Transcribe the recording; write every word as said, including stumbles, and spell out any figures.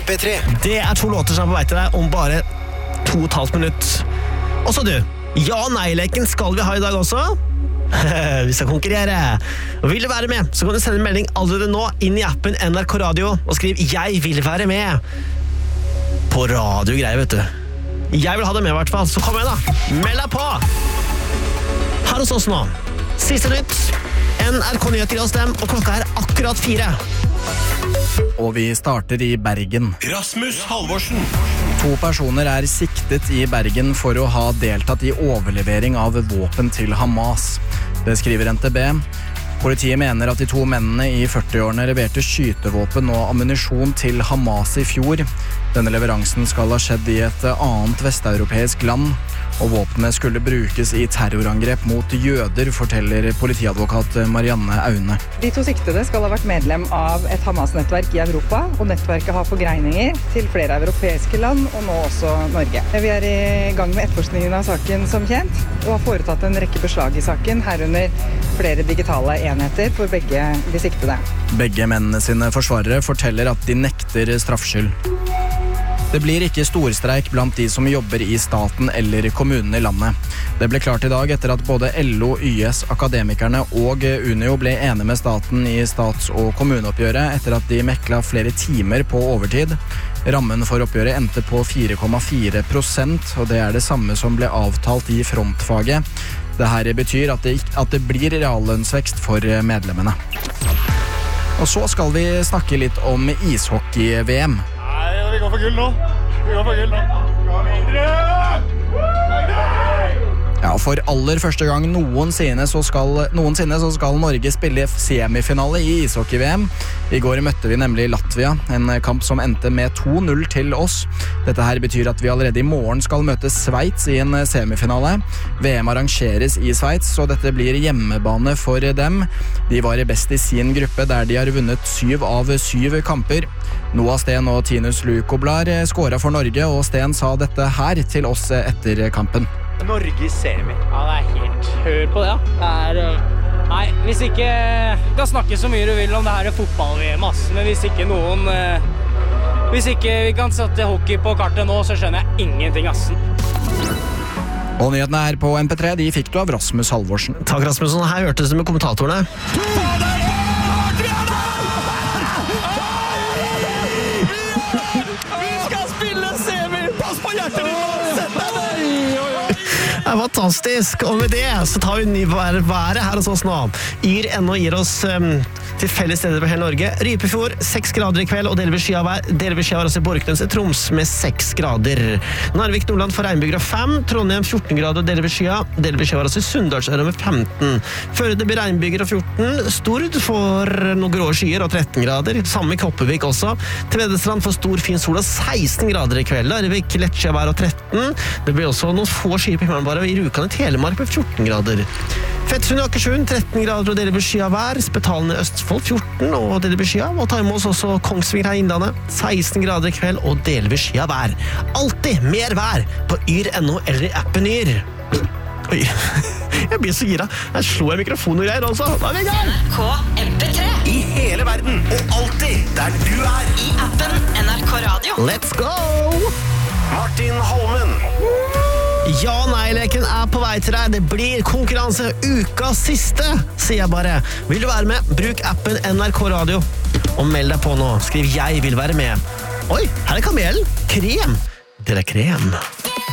P tre. Det er to låter som er på vei til deg om bare to og et halvt minutt. Og så du, ja-nei-leken skal vi ha i dag også. Vi skal konkurrere. Og vil du være med, så kan du sende en melding allerede nå inn i appen N R K Radio og skriv «Jeg vil være med». På radio-greier, vet du. Jeg vil ha det med i hvert fall, så kom igjen da. Meld deg på! Her hos oss nå. Siste nytt. N R K Nyheter hos dem, og klokka er akkurat fire. Og vi starter i Bergen. Rasmus Halvorsen. To personer er siktet i Bergen for å ha deltatt i overlevering av våpen til Hamas. Det skriver N T B. Politiet mener at de to mennene i førtiårene leverte skytevåpen og ammunisjon til Hamas i fjor. Denne leveransen skal ha skjedd i et annet vesteuropeisk land, og våpnene skulle brukes i terrorangrep mot jøder, forteller politiadvokat Marianne Aune. De to siktede skal ha vært medlem av et Hamas-nettverk i Europa, og nettverket har forgreininger til flere europeiske land, og nå også Norge. Vi er i gang med etterforskningen av saken som kjent, og har foretatt en rekke beslag i saken, herunder flere digitale enheter for begge de siktede. Begge mennene sine forsvarere forteller at de nekter straffskyld. Det blir ikke storstreik blant de som jobber i staten eller kommunen i landet. Det ble klart i dag etter at både L O, Y S, Akademikerne og Unio ble enige med staten i stats- og kommuneoppgjøret etter at de mekla flere timer på overtid. Rammen for oppgjøret endte på fire komma fire prosent, og det er det samme som ble avtalt i frontfaget. Dette betyr at det, at det blir reallønnsvekst for medlemmene. Og så skal vi snakke litt om ishockey-V M. Nei, vi går for gull nå. Vi går for gull nå. Gå videre! Ja, for aller første gang noensinne så skal, noensinne så skal Norge spille semifinale i ishockey-V M. I går møtte vi nemlig Latvia, en kamp som endte med to null til oss. Dette her betyr at vi allerede i morgen skal møte Sveits i en semifinale. V M arrangeres i Sveits, så dette blir hjemmebane for dem. De var best i sin gruppe, der de har vunnet syv av syv kamper. Noah Sten og Tinus Lukoblar skåret for Norge, og Sten sa dette her til oss etter kampen. Norge semi. Ja, det er helt... Hør på det, ja. Det er... Uh... Nei, hvis ikke... Du kan snakke så mye du vil om det her fotball-V M, ass. Men hvis ikke noen... Uh... Hvis ikke vi kan sette hockey på kartet nå, så skjønner jeg ingenting, ass. Og nyhetene her på M P tre, de fikk du av Rasmus Halvorsen. Takk, Rasmus. Her hørtes det med kommentatorene. Vi skal spille semi! Pass på hjertet ditt! Sett deg der! Det er fantastisk, og med det så tar vi ny været her hos oss nå. Yr ennå gir oss um, til felles steder på hele Norge. Rypefjord, seks grader i kveld, og delvis skyavær. Delvis skyavær også i Borknes i Troms med seks grader. Narvik Nordland for regnbyger av fem, Trondheim fjorten grader og delvis skya. Delvis skyavær også i Sunndalsøra med femten. Førde blir regnbyger av fjorten, Stord for noen grå skyer og tretten grader. Samme i Kopervik også. Tvedestrand for stor fin sol og seksten grader i kveld. Larvik lett skyavær av tretten. Det blir også noen få skyer på himmelen bare i Rjukan i Telemark med fjorten grader. Fettsund i Akersund, tretten grader og delvis skyavær. Spetalen i Østfold, fjorten og delvis skyavær. Og ta imot oss også Kongsvinger her i Innlandet, seksten grader i kveld og delvis skyavær. Alltid mer vær på yr punktum no eller i appen Yr. Oi, jeg blir så gira. Jeg slår jeg mikrofonen og greier også. Da er vi i gang! N R K M P tre. I hele verden, og alltid der du er. I appen N R K Radio. Let's go! Martin Holmen. Ja-nei-leken er på vei til deg. Det blir konkurranse ukas siste, sier jeg bare. Vil du være med? Bruk appen N R K Radio. Og meld deg på nå. Skriv «Jeg vil være med». Oi, her er kamelen. Krem. Det er krem.